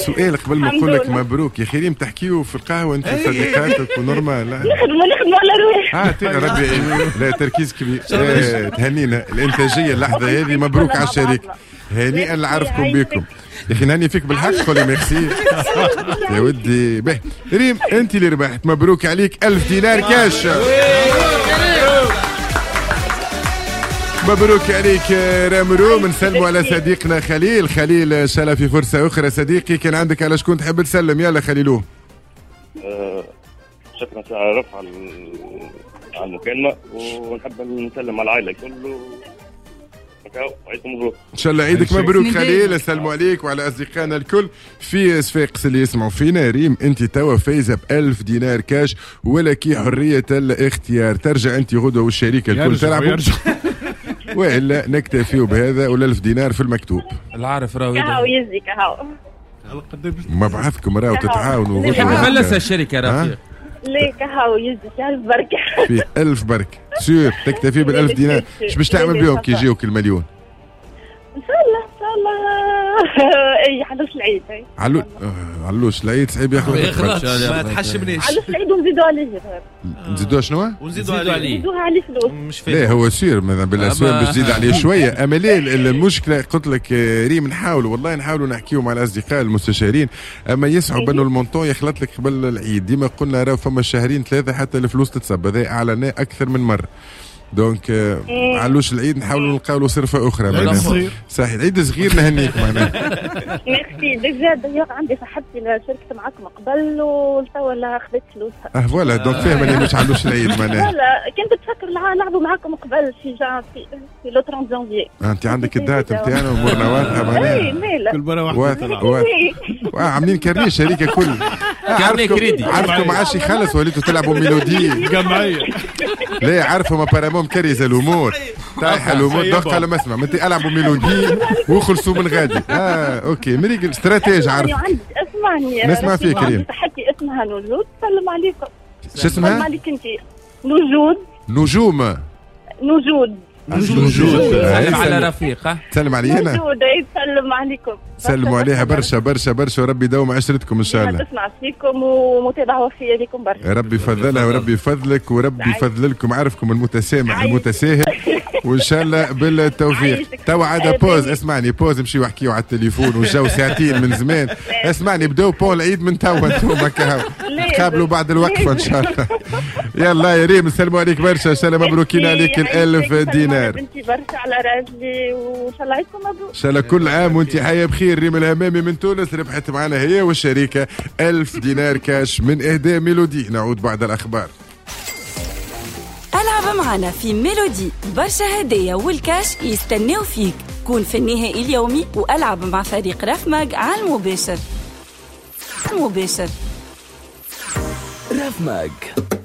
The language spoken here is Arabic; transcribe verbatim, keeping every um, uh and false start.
سؤال قبل ما نقول لك مبروك يا اخي، ريم تحكيو في القهوه انت صديقاتك ونورمال. نخدموا نخدموا على روحي. اه ربي لا تركيز كبير. تهنينا الانتاجيه اللحظه هذه، مبروك على الشركه، هنيئا لعرفكم بكم يا اخي. نهني فيك بالحق، قولي ميرسي يا ودي. به ريم انت اللي ربحت، مبروك عليك ألف دينار كاش. مبروك عليك رامرو. بنسلموا على صديقنا خليل. خليل ان شاء الله في فرصه اخرى. صديقي كان عندك على شكون تحب تسلم؟ يلا خليلوه. أه شكرا على رفع على المكالمه، ونحب نسلم على العائله كله. عيدكم مبروك ان شاء الله. عيدك مبروك خليل. السلام عليك وعلى اصدقائنا الكل في صفاقس اللي يسمعوا فينا. ريم انت توا فايزه بألف دينار كاش، ولك حريه الاختيار. ترجع انت غدوه والشركه الكل تلعبوا والا نكتفيوا بهذا والألف دينار في المكتوب. العارف راهو كهو يزي كهو مبعثكم راهو تتعاونوا. فلسها الشركه رفيق. ليه كهو يزي ألف بركه. في ألف بركه سير تكتفي بالألف دينار. ايش باش تعمل بهم كي يجيوك المليون؟ ان شاء الله ان شاء الله. اي علوش العيد. علو علوش العيد صعيب ياخذ. ما تحشمنيش. علوش العيد ونزيدوا عليه. نزيدوها شنو؟ ونزيدوا عليه. نزيدوها عليه فلوس. مش فاهم. لا هو سير مثلا بالاسواق باش تزيد عليه شويه. اما ليه المشكله قلت لك ريم، نحاولوا والله نحاولوا نحكيوا مع الاصدقاء المستشارين، اما يصعب انه المونطون يخلط لك قبل العيد. ديما قلنا راه فما شهرين ثلاثه حتى الفلوس تتصب. هذا اعلناه اكثر من مره. دونك إيه. علوش العيد نحاولوا نلقاو له صرفه اخرى معناها. صحيح العيد صغير نهنيك معناها. ميرسي. ديجا دايوغ عندي صاحبتي شاركت معكم قبل وتوا لا خذت فلوسها. اه فوالا دونك فاهم اللي مش علوش العيد معناها. فوالا كنت تفكر لعبوا معكم قبل في جان في, في لو ثلاثين جانفي. انت عندك الدات نتاعنا امورنا واضحه معناها. اي مالا كل مره واحده واه عاملين كارنيه شركه كل كارنيه كريدي. عرفتوا ما عادش يخلص وليتوا تلعبوا ميلودي جمعيه. لا عارفه ما بارامون كريزه الامور طايحه الامور. دوك قال ما اسمع انت العبوا ميلودي وخلصوا من غادي. اه اوكي مريق استراتيجي عارف. اسمعني نسمع فيك كريم. صاحبتي اسمها نوجود. سلم عليكم. شو اسمها؟ سلم عليك انت. نوجود. نجوم. نوجود. نجوم. سلم على رفيقه. سلم علي انا. نوجود. سلم عليكم. سلموا عليها برشا برشا برشا وربي يدوم عشرتكم ان شاء الله. تسمع فيكم ومتابعه وفيه لكم برشا. ربي يفضلها وربي يفضلك وربي يفضل لكم. عارفكم المتسامح المتساهل وان شاء الله بالتوفيق. توا عاد بوز. اسمعني بوز نمشيو نحكيو على التليفون والجو ساعتين من زمان. اسمعني بداو بون العيد من توا انتوما كهو نقابلوا بعد الوقفه ان شاء الله. يلا يا ريم نسلموا عليك برشا. ان شاء الله مبروكين عليك الألف دينار. بنتي برشا على راجلي وان شاء الله عيدكم مبروك. ان شاء الله كل عام وانت حيه بخير. ريم الهمامي من تونس ربحت معنا هي والشركه ألف دينار كاش من اهداء ميلودي. نعود بعد الاخبار. العب معنا في ميلودي. برشا هدايا والكاش يستناو فيك. كون في النهائي اليومي والعب مع فريق رفماج على المباشر. المباشر رفماج.